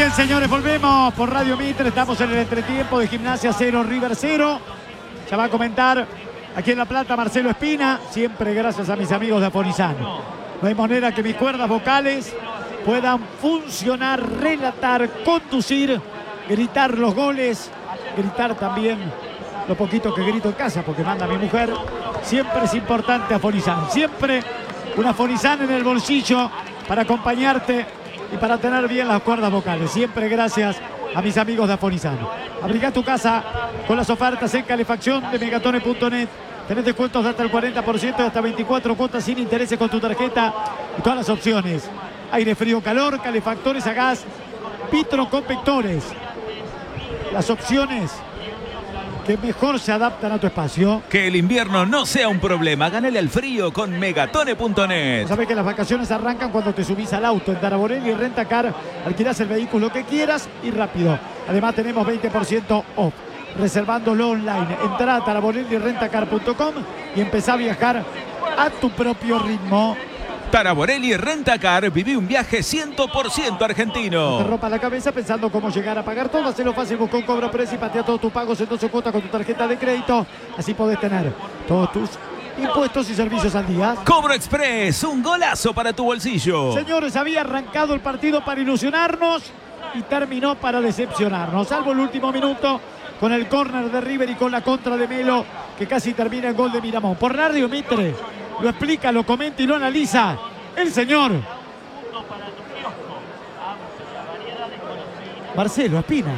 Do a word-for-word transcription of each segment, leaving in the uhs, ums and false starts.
Bien, señores, volvemos por Radio Mitre. Estamos en el entretiempo de Gimnasia cero, River cero. Ya va a comentar aquí en La Plata Marcelo Espina, siempre gracias a mis amigos de Afonizano. No hay manera que mis cuerdas vocales puedan funcionar, relatar, conducir, gritar los goles, gritar también lo poquito que grito en casa, porque manda mi mujer. Siempre es importante Afonizano, siempre un Afonizano en el bolsillo para acompañarte y para tener bien las cuerdas vocales. Siempre gracias a mis amigos de Afonizano. Abrigá tu casa con las ofertas en calefacción de megatone punto net. Tenés descuentos de hasta el cuarenta por ciento y hasta veinticuatro cuotas sin intereses con tu tarjeta y todas las opciones. Aire frío, calor, calefactores a gas, vitroconvectores. Las opciones que mejor se adaptan a tu espacio. Que el invierno no sea un problema. Gánale al frío con megatone punto net. Sabés que las vacaciones arrancan cuando te subís al auto. En Taraborelli y Rentacar alquilás el vehículo que quieras y rápido. Además tenemos veinte por ciento off. Reservándolo online. Entrá a taraborelli rentacar punto com y empezá a viajar a tu propio ritmo. Taraborelli Rentacar, viví un viaje cien por ciento argentino. No te rompas la cabeza pensando cómo llegar a pagar todo. Hacelo fácil, busca un cobro precio y patea todos tus pagos en doce cuotas con tu tarjeta de crédito. Así podés tener todos tus impuestos y servicios al día. Cobro Express, un golazo para tu bolsillo. Señores, había arrancado el partido para ilusionarnos y terminó para decepcionarnos. Salvo el último minuto con el córner de River y con la contra de Melo, que casi termina en gol de Miramón. Por Radio Mitre lo explica, lo comenta y lo analiza el señor Marcelo Espina.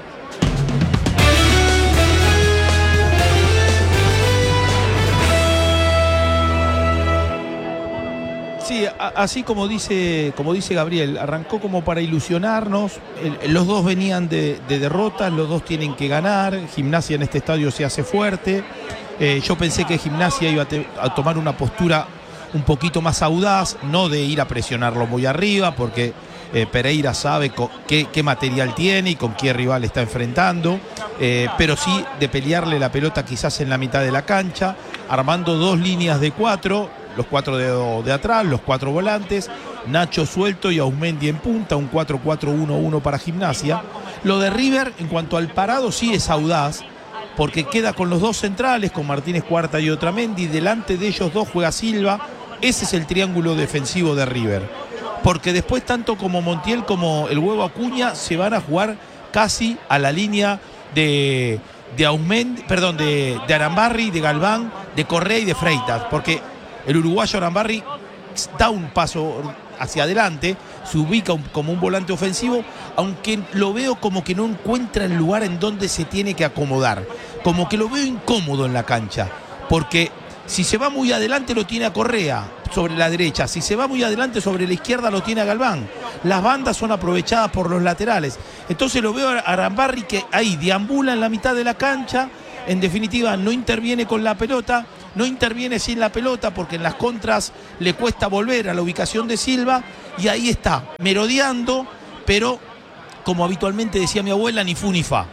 Sí, a, así como dice, como dice Gabriel, arrancó como para ilusionarnos. El, los dos venían de, de derrotas, los dos tienen que ganar. Gimnasia en este estadio se hace fuerte. Eh, yo pensé que Gimnasia iba a, te, a tomar una postura un poquito más audaz, no de ir a presionarlo muy arriba, porque eh, Pereira sabe qué, qué material tiene y con qué rival está enfrentando, eh, pero sí de pelearle la pelota quizás en la mitad de la cancha, armando dos líneas de cuatro, los cuatro de, de atrás, los cuatro volantes, Nacho suelto y Auzmendi en punta, un cuatro cuatro uno uno para Gimnasia. Lo de River, en cuanto al parado, sí es audaz, porque queda con los dos centrales, con Martínez Cuarta y Otamendi, delante de ellos dos juega Silva. Ese es el triángulo defensivo de River, porque después tanto como Montiel como el Huevo Acuña se van a jugar casi a la línea de, de Auzmendi, perdón, de, de Arambarri, de Galván, de Correa y de Freitas, porque el uruguayo Arambarri da un paso hacia adelante, se ubica un, como un volante ofensivo, aunque lo veo como que no encuentra el lugar en donde se tiene que acomodar, como que lo veo incómodo en la cancha, porque si se va muy adelante lo tiene a Correa sobre la derecha, si se va muy adelante sobre la izquierda lo tiene a Galván, las bandas son aprovechadas por los laterales, entonces lo veo a Arambarri que ahí deambula en la mitad de la cancha, en definitiva no interviene con la pelota, no interviene sin la pelota porque en las contras le cuesta volver a la ubicación de Silva y ahí está, merodeando, pero como habitualmente decía mi abuela, ni fu ni fa.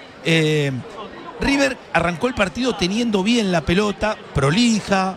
Eh, River arrancó el partido teniendo bien la pelota, prolija,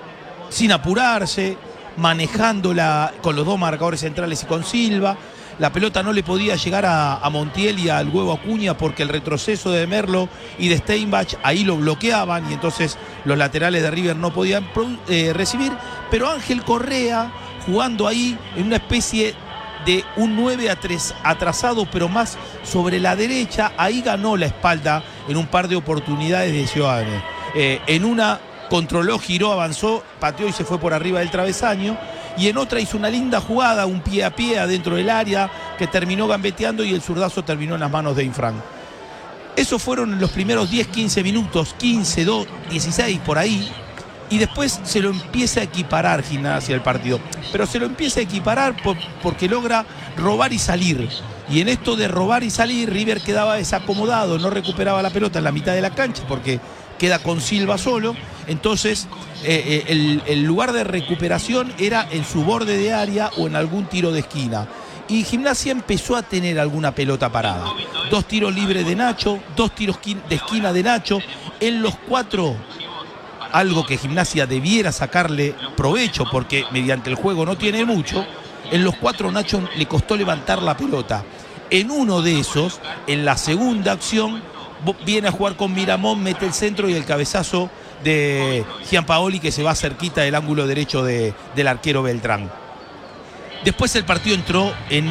sin apurarse, manejándola con los dos marcadores centrales y con Silva. La pelota no le podía llegar a, a Montiel y al Huevo Acuña porque el retroceso de Merlo y de Steinbach ahí lo bloqueaban y entonces los laterales de River no podían eh, recibir. Pero Ángel Correa jugando ahí en una especie de un nueve atrasado, pero más sobre la derecha, ahí ganó la espalda en un par de oportunidades de Ciudadanos. Eh, en una controló, giró, avanzó, pateó y se fue por arriba del travesaño. Y en otra hizo una linda jugada, un pie a pie adentro del área, que terminó gambeteando y el zurdazo terminó en las manos de Infran. Esos fueron en los primeros diez, quince minutos, quince, dos, dieciséis por ahí. Y después se lo empieza a equiparar Gimnasia el partido. Pero se lo empieza a equiparar por, porque logra robar y salir. Y en esto de robar y salir, River quedaba desacomodado, no recuperaba la pelota en la mitad de la cancha porque queda con Silva solo. Entonces eh, eh, el, el lugar de recuperación era en su borde de área o en algún tiro de esquina. Y Gimnasia empezó a tener alguna pelota parada. Dos tiros libres de Nacho, dos tiros de esquina de Nacho. En los cuatro, algo que Gimnasia debiera sacarle provecho porque mediante el juego no tiene mucho. En los cuatro Nacho le costó levantar la pelota. En uno de esos, en la segunda acción, viene a jugar con Miramón, mete el centro y el cabezazo de Gianpaoli que se va cerquita del ángulo derecho de, del arquero Beltrán. Después el partido entró en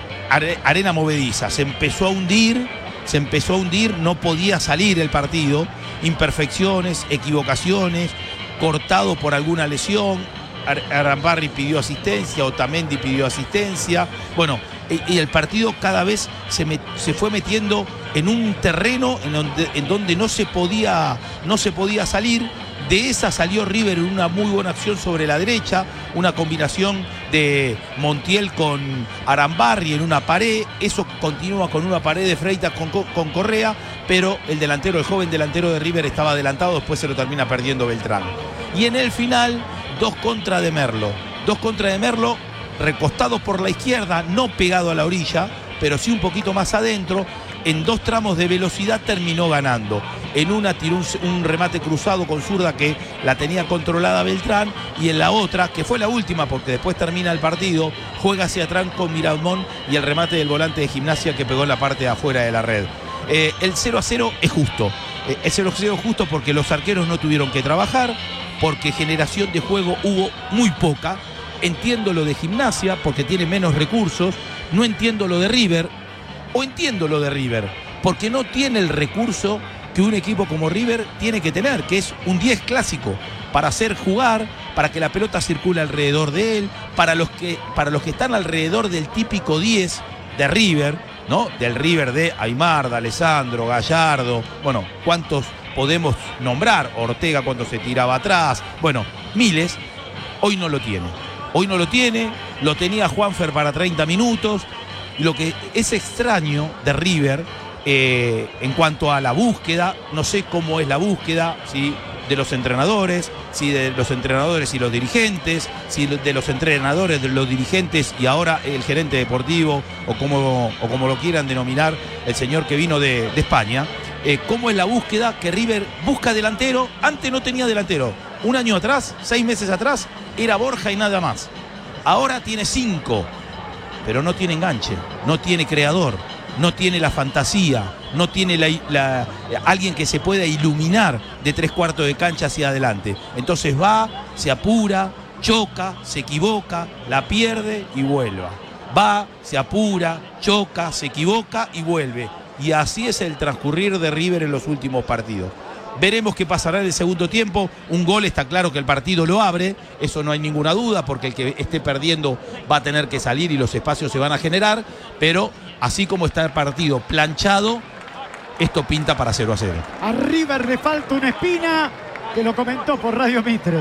arena movediza, se empezó a hundir, se empezó a hundir, no podía salir el partido, imperfecciones, equivocaciones, cortado por alguna lesión. Arambarri pidió asistencia, Otamendi pidió asistencia, bueno, y el partido cada vez se, met, se fue metiendo en un terreno en donde, en donde no se podía, no se podía salir. De esa salió River en una muy buena acción sobre la derecha, una combinación de Montiel con Arambarri en una pared, eso continúa con una pared de Freitas con, con Correa, pero el delantero, el joven delantero de River estaba adelantado, después se lo termina perdiendo Beltrán. Y en el final, dos contra de Merlo, dos contra de Merlo, recostados por la izquierda, no pegado a la orilla, pero sí un poquito más adentro. En dos tramos de velocidad terminó ganando. En una tiró un, un remate cruzado con zurda que la tenía controlada Beltrán, y en la otra, que fue la última porque después termina el partido, juega hacia atrás con Miramón y el remate del volante de Gimnasia que pegó en la parte de afuera de la red. Eh, el cero a cero es justo. Eh, es cero a cero justo porque los arqueros no tuvieron que trabajar, porque generación de juego hubo muy poca. Entiendo lo de Gimnasia porque tiene menos recursos, no entiendo lo de River, o entiendo lo de River porque no tiene el recurso que un equipo como River tiene que tener, que es un diez clásico, para hacer jugar, para que la pelota circule alrededor de él, para los que, para los que están alrededor del típico diez de River, ¿no? Del River de Aimar, de Alessandro, Gallardo, bueno, ¿cuántos podemos nombrar? Ortega cuando se tiraba atrás, bueno, miles. Hoy no lo tiene. Hoy no lo tiene, lo tenía Juanfer para treinta minutos. Lo que es extraño de River eh, en cuanto a la búsqueda, no sé cómo es la búsqueda, ¿sí? De los entrenadores, si ¿sí? de los entrenadores y los dirigentes, si ¿sí? de los entrenadores, de los dirigentes y ahora el gerente deportivo, o como, o como lo quieran denominar, el señor que vino de, de España, eh, cómo es la búsqueda que River busca delantero. Antes no tenía delantero, un año atrás, seis meses atrás, era Borja y nada más. Ahora tiene cinco. Pero no tiene enganche, no tiene creador, no tiene la fantasía, no tiene la, la, alguien que se pueda iluminar de tres cuartos de cancha hacia adelante. Entonces va, se apura, choca, se equivoca, la pierde y vuelve. Va, se apura, choca, se equivoca y vuelve. Y así es el transcurrir de River en los últimos partidos. Veremos qué pasará en el segundo tiempo. Un gol está claro que el partido lo abre, eso no hay ninguna duda, porque el que esté perdiendo va a tener que salir y los espacios se van a generar, pero así como está el partido planchado, esto pinta para cero a cero. A River le falta una espina, que lo comentó por Radio Mitre.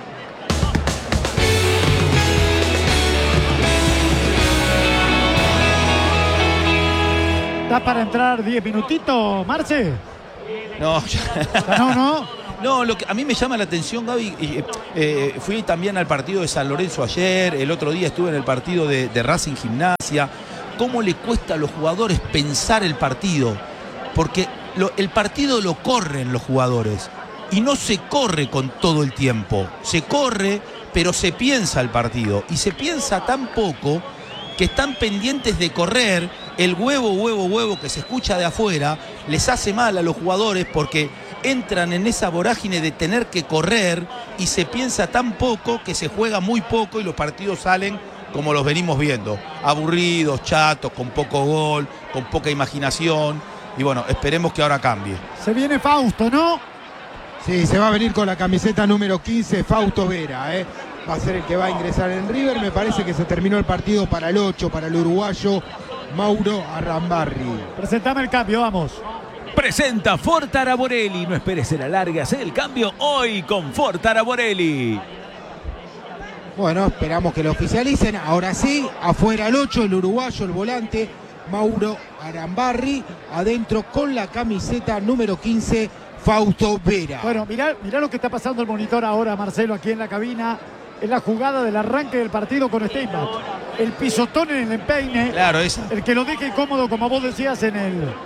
¿Está para entrar diez minutitos, Marce? No, no, no. No, lo que a mí me llama la atención, Gaby, eh, eh, fui también al partido de San Lorenzo ayer, el otro día estuve en el partido de, de Racing Gimnasia. ¿Cómo le cuesta a los jugadores pensar el partido? Porque lo, el partido lo corren los jugadores y no se corre con todo el tiempo. Se corre, pero se piensa el partido y se piensa tan poco que están pendientes de correr. El huevo, huevo, huevo que se escucha de afuera les hace mal a los jugadores porque entran en esa vorágine de tener que correr y se piensa tan poco que se juega muy poco y los partidos salen como los venimos viendo, aburridos, chatos, con poco gol, con poca imaginación, y bueno, esperemos que ahora cambie. Se viene Fausto, ¿no? Sí, se va a venir con la camiseta número quince, Fausto Vera, ¿eh? Va a ser el que va a ingresar en River. Me parece que se terminó el partido para el ocho, para el uruguayo Mauro Arambarri. Presentame el cambio, vamos. Presenta Ford Araborelli. No esperes el alargue, haz el cambio hoy con Ford Araborelli. Bueno, esperamos que lo oficialicen. Ahora sí, afuera el ocho, el uruguayo, el volante Mauro Arambarri. Adentro con la camiseta número quince, Fausto Vera. Bueno, mirá, mirá lo que está pasando el monitor ahora, Marcelo, aquí en la cabina. Es la jugada del arranque del partido con Steinbach. El pisotón en el empeine. Claro, esa. El que lo deje incómodo, como vos decías, en el,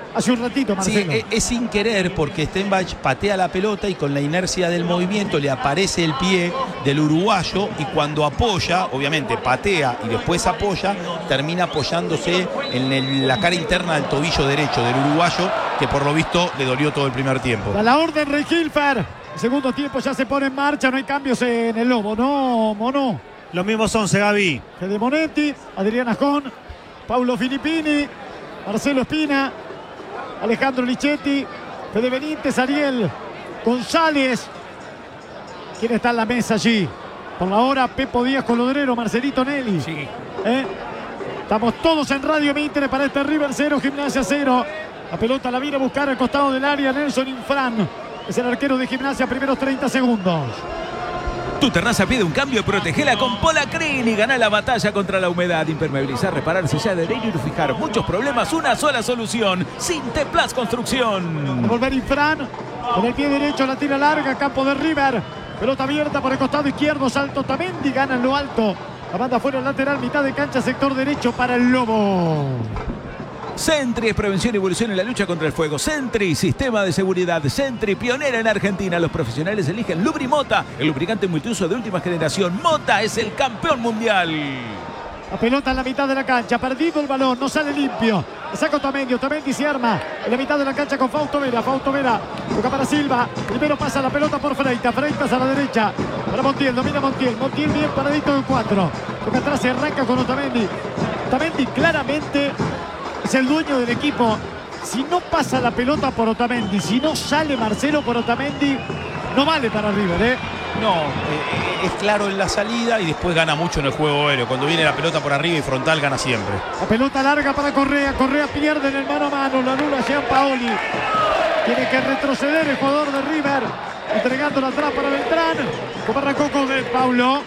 hace un ratito, Marcelo. Sí, es sin querer porque Steinbach patea la pelota y con la inercia del movimiento le aparece el pie del uruguayo y cuando apoya, obviamente patea y después apoya, termina apoyándose en el, la cara interna del tobillo derecho del uruguayo, que por lo visto le dolió todo el primer tiempo. A la orden, Rey Hilfer. El segundo tiempo ya se pone en marcha, no hay cambios en el Lobo, ¿no, Mono? Los mismos once, Gaby. Fede Monetti, Adrián Ajón, Paulo Filippini, Marcelo Espina, Alejandro Lichetti, Fede Benítez, Ariel González. ¿Quién está en la mesa allí? Por la hora, Pepo Díaz Colodrero, Marcelito Nelly. Sí. ¿Eh? Estamos todos en Radio Mitre para este River cero, Gimnasia cero. La pelota la viene a buscar al costado del área Nelson Infran. Es el arquero de Gimnasia, primeros treinta segundos. Tu terraza pide un cambio, protegela con Polacrin y gana la batalla contra la humedad. Impermeabilizar, reparar, sellar, adherir y fijar muchos problemas, una sola solución. Sinteplas Construcción. A volver Infran, con el pie derecho la tira larga, campo de River. Pelota abierta por el costado izquierdo, salto Tamendi, gana en lo alto. La banda fuera el lateral, mitad de cancha, sector derecho para el Lobo. Sentry es prevención y evolución en la lucha contra el fuego. Sentry, sistema de seguridad. Sentry, pionera en Argentina. Los profesionales eligen Lubrimota, el lubricante multiuso de última generación. Mota es el campeón mundial. La pelota en la mitad de la cancha, perdido el balón, no sale limpio. Le saca Otamendi, Otamendi se arma en la mitad de la cancha con Fausto Vera. Fausto Vera toca para Silva. Primero pasa la pelota por Freitas. Freitas a la derecha para Montiel, domina Montiel. Montiel bien paradito en cuatro. Toca atrás, se arranca con Otamendi. Otamendi claramente es el dueño del equipo. Si no pasa la pelota por Otamendi, si no sale Marcelo por Otamendi, no vale para River, ¿eh? No, eh, es claro en la salida y después gana mucho en el juego aéreo. Cuando viene la pelota por arriba y frontal gana siempre. La pelota larga para Correa. Correa pierde en el mano a mano. La anula Gianpaoli. Tiene que retroceder el jugador de River, entregándola atrás para Beltrán. Como arrancó con el Paulo.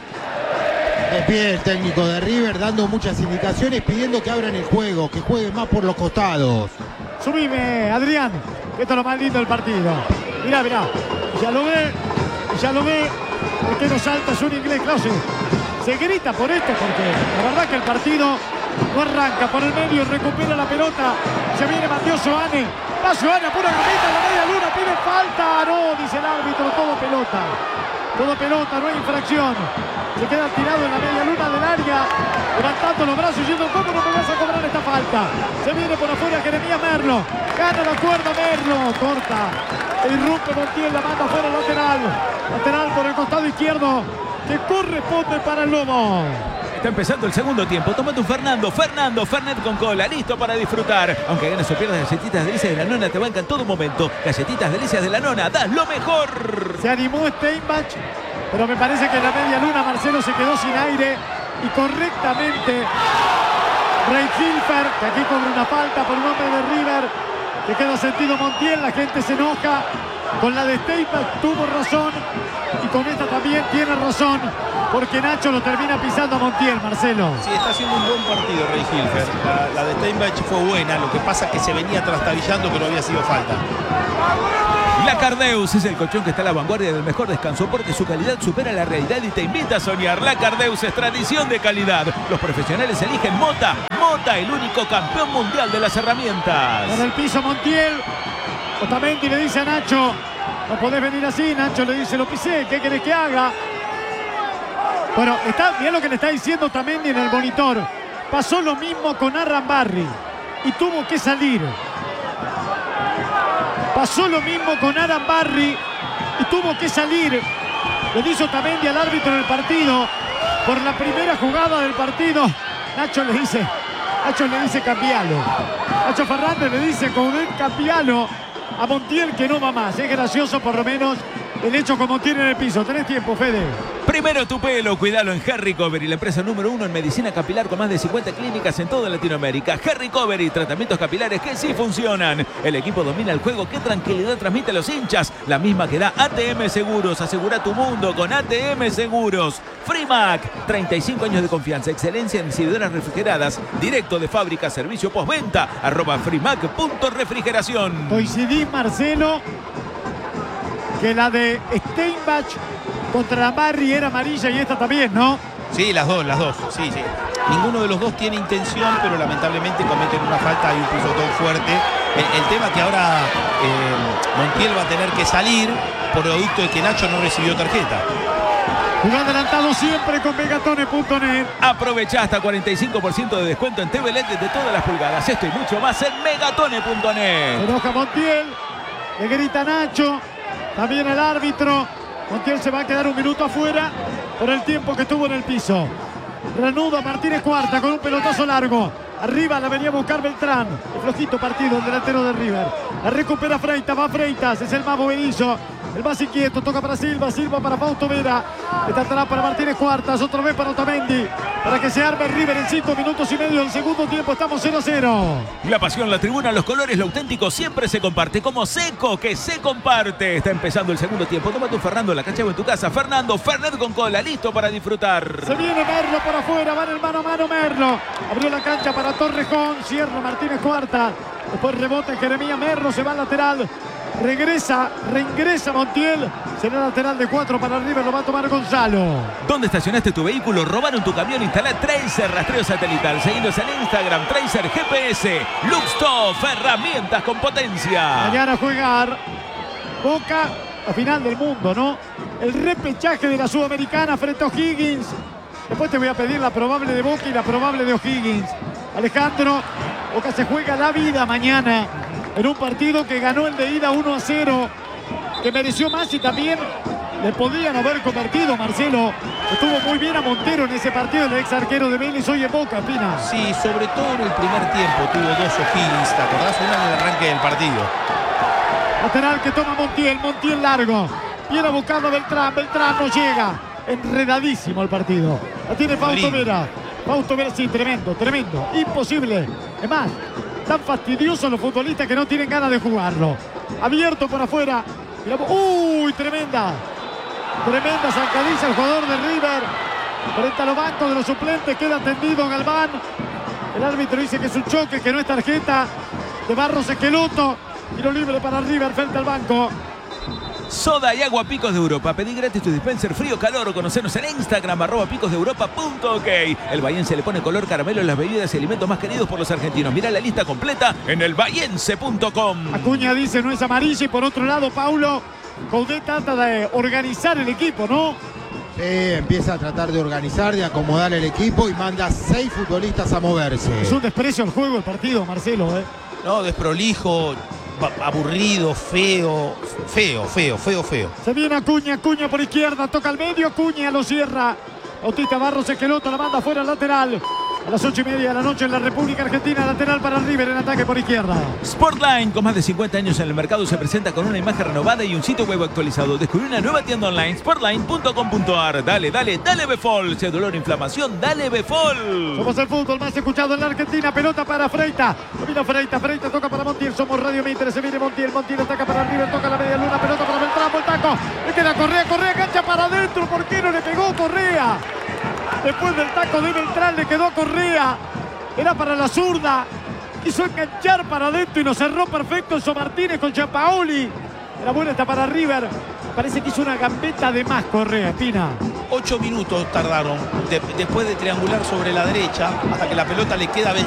De pie el técnico de River, dando muchas indicaciones, pidiendo que abran el juego, que jueguen más por los costados. Subime, Adrián, que esto es lo más lindo del partido. Mirá, mirá, ya lo ve, ya lo ve. El que no salta es un inglés, Clausen. Se grita por esto porque la verdad que el partido no arranca por el medio, recupera la pelota. Se viene Mateo Soane. Va Soane, pura gambeta en la media luna, pide falta. No, dice el árbitro, todo pelota. Todo pelota, no hay infracción. Se queda tirado en la media luna del área, levantando los brazos y diciendo, ¿cómo no me vas a cobrar esta falta? Se viene por afuera Jeremías Merlo. Gana la cuerda Merlo. Corta. Irrumpe Montiel, la manda afuera lateral. Lateral por el costado izquierdo, que corresponde para el Lobo. Está empezando el segundo tiempo. Tómate un Fernando. Fernando, Fernet con cola. Listo para disfrutar. Aunque ganes o pierdas, galletitas delicias de la nona te bancan en todo momento. Galletitas delicias de la nona. Das lo mejor. Se animó Steinbach, pero me parece que en la media luna Marcelo se quedó sin aire. Y correctamente Rey Hilfer, que aquí cobra una falta por un hombre de River, que queda sentido Montiel. La gente se enoja con la de Steinbach. Tuvo razón. Y con esta también tiene razón, porque Nacho lo termina pisando a Montiel, Marcelo. Sí, está haciendo un buen partido Rey Hilfer. La, la de Steinbach fue buena, lo que pasa es que se venía trastabillando, pero había sido falta. La Cardeus es el colchón que está a la vanguardia del mejor descanso porque su calidad supera la realidad y te invita a soñar. La Cardeus es tradición de calidad. Los profesionales eligen Mota. Mota, el único campeón mundial de las herramientas. En el piso Montiel. Otamendi le dice a Nacho, no podés venir así. Nacho le dice, lo pisé, ¿qué querés que haga? Bueno, está bien lo que le está diciendo Otamendi en el monitor. Pasó lo mismo con Arambarri y tuvo que salir. Pasó lo mismo con Arambarri y tuvo que salir. Le dice Otamendi al árbitro en el partido por la primera jugada del partido. Nacho le dice, Nacho le dice cambialo. Nacho Fernández le dice Coudet cambialo a Montiel, que no va más. Es gracioso por lo menos el hecho con Montiel en el piso. Tenés tiempo, Fede. Primero tu pelo, cuidalo en Hair Recovery, la empresa número uno en medicina capilar con más de cincuenta clínicas en toda Latinoamérica. Hair Recovery, tratamientos capilares que sí funcionan. El equipo domina el juego, qué tranquilidad transmite a los hinchas. La misma que da A T M Seguros. Asegura tu mundo con A T M Seguros. Frimac, treinta y cinco años de confianza, excelencia en exhibidoras refrigeradas, directo de fábrica, servicio postventa, arroba frimac punto refrigeración. Coincidí, Marcelo, que la de Steinbach contra Arambarri era amarilla y esta también, ¿no? Sí, las dos, las dos. Sí, sí. Ninguno de los dos tiene intención, pero lamentablemente cometen una falta y un pisotón fuerte El, el tema que ahora eh, Montiel va a tener que salir por producto de que Nacho no recibió tarjeta. Jugá adelantado siempre con megatone punto net. Aprovecha hasta cuarenta y cinco por ciento de descuento en T V L E D de todas las pulgadas. Esto y mucho más en megatone punto Se net. enoja Montiel, le grita Nacho, también el árbitro. Montiel se va a quedar un minuto afuera por el tiempo que estuvo en el piso. Reanuda Martínez Cuarta con un pelotazo largo. Arriba la venía a buscar Beltrán. El flojito partido, el delantero de River. La recupera Freitas, va Freitas, es el más movedizo. El más inquieto, toca para Silva, Silva para Fausto Vera. Está atrás para Martínez Cuartas, otra vez para Otamendi. Para que se arme River en cinco minutos y medio del segundo tiempo. Estamos cero a cero. La pasión, la tribuna, los colores, lo auténtico siempre se comparte. Como Seco, que se comparte. Está empezando el segundo tiempo. Toma tu Fernando, la cancha o en tu casa. Fernando, Fernet con cola, listo para disfrutar. Se viene Merlo por afuera, va en el mano a mano Merlo. Abrió la cancha para Torrejón, cierra Martínez Cuarta. Después rebota Jeremías Merlo, se va al lateral. Regresa, reingresa Montiel. Será lateral de cuatro para River, lo va a tomar Gonzalo. ¿Dónde estacionaste tu vehículo? ¿Robaron tu camión? Instala Tracer rastreo satelital. Seguinos en Instagram, Tracer G P S. Luxtoff, herramientas con potencia. Mañana a jugar Boca, la final del mundo, ¿no? El repechaje de la Sudamericana frente a O'Higgins. Después te voy a pedir la probable de Boca y la probable de O'Higgins. Alejandro, Boca se juega la vida mañana en un partido que ganó el de ida uno a cero, que mereció más y también le podían haber convertido. Marcelo estuvo muy bien a Montero en ese partido, el ex arquero de Vélez, hoy en Boca, Pina. Sí, sobre todo en el primer tiempo tuvo dos O'Higgins, ¿te acordás? Una en el arranque del partido. Lateral que toma Montiel, Montiel largo. Viene a buscarlo Beltrán, Beltrán no llega. Enredadísimo el partido. La tiene Fausto Vera. Fausto Vera, sí, tremendo, tremendo. Imposible. Es más, tan fastidiosos los futbolistas que no tienen ganas de jugarlo. Abierto por afuera. Uy, tremenda. Tremenda zancadilla el jugador de River. Frente a los bancos de los suplentes queda tendido Galván. El árbitro dice que es un choque, que no es tarjeta de Barros Esqueloto. Tiro libre para River frente al banco. Soda y agua Picos de Europa. Pedí gratis tu dispenser frío calor o conocernos en Instagram, arroba picos de europa punto ok. El Bahiense le pone color caramelo en las bebidas y alimentos más queridos por los argentinos. Mirá la lista completa en el bahiense punto com. Acuña dice no es amarilla y por otro lado, Paulo, Coudet trata de organizar el equipo, ¿no? Sí, empieza a tratar de organizar, de acomodar el equipo y manda seis futbolistas a moverse. Es un desprecio al juego el partido, Marcelo, ¿eh? No, desprolijo, aburrido, feo, feo, feo, feo, feo. Se viene Acuña, Acuña por izquierda, toca al medio, Acuña lo cierra. Bautista Barros Esqueloto la manda fuera al lateral. A las ocho y media de la noche en la República Argentina, lateral para River en ataque por izquierda. Sportline, con más de cincuenta años en el mercado, se presenta con una imagen renovada y un sitio web actualizado. Descubrí una nueva tienda online, sportline punto com punto ar. Dale, dale, dale Befol. Si hay dolor, inflamación, dale Befol. Somos el fútbol más escuchado en la Argentina. Pelota para Freita. Domina Freita, Freita toca para Montiel. Somos Radio Mitre, se viene Montiel. Montiel ataca para River, toca la media luna. Pelota para Beltrán, el taco. Le queda Correa, Correa, cancha para adentro. ¿Por qué no le pegó Correa? Después del taco de Beltrán le quedó a Correa. Era para la zurda. Quiso enganchar para adentro y lo cerró perfecto Enzo Martínez con Giampaoli. La buena está para River. Parece que hizo una gambeta de más Correa, Espina. Ocho minutos tardaron de, después de triangular sobre la derecha hasta que la pelota le queda a